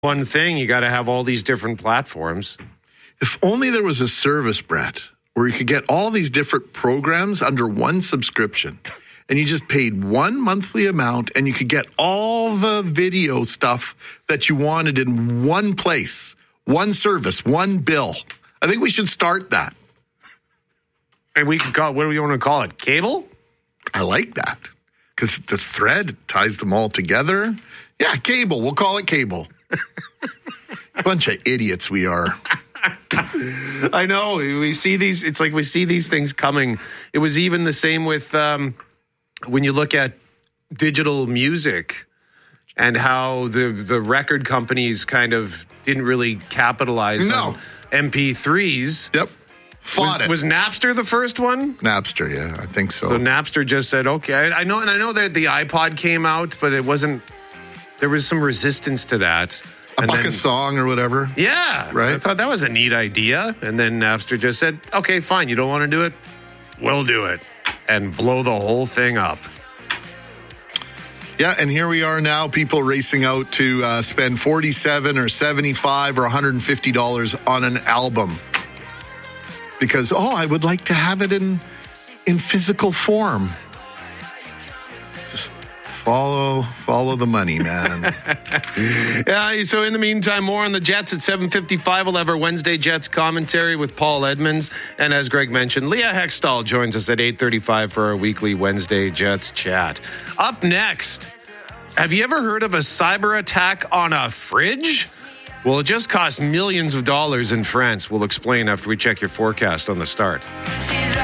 one thing. You got to have all these different platforms. If only there was a service, Brett, where you could get all these different programs under one subscription. And you just paid one monthly amount and you could get all the video stuff that you wanted in one place, one service, one bill. I think we should start that. And we could call it, what do we want to call it? Cable? I like that because the thread ties them all together. Yeah, cable. We'll call it cable. Bunch of idiots we are. I know. We see these. It's like we see these things coming. It was even the same with when you look at digital music and how the record companies kind of didn't really capitalize on MP3s. Yep. Was Napster the first one? Napster, yeah, I think so. So Napster just said, okay. I know that the iPod came out, but it wasn't. There was some resistance to that. A bucket song or whatever. Yeah. Right. I thought that was a neat idea. And then Napster just said, okay, fine. You don't want to do it? We'll do it. And blow the whole thing up. Yeah, and here we are now, people racing out to spend $47 or $75 or $150 on an album. Because, I would like to have it in physical form. Just follow the money, man. Yeah, so in the meantime, more on the Jets at 7:55. We'll have our Wednesday Jets commentary with Paul Edmonds. And as Greg mentioned, Leah Hextall joins us at 8:35 for our weekly Wednesday Jets chat. Up next, have you ever heard of a cyber attack on a fridge? Well, it just cost millions of dollars in France. We'll explain after we check your forecast on the start.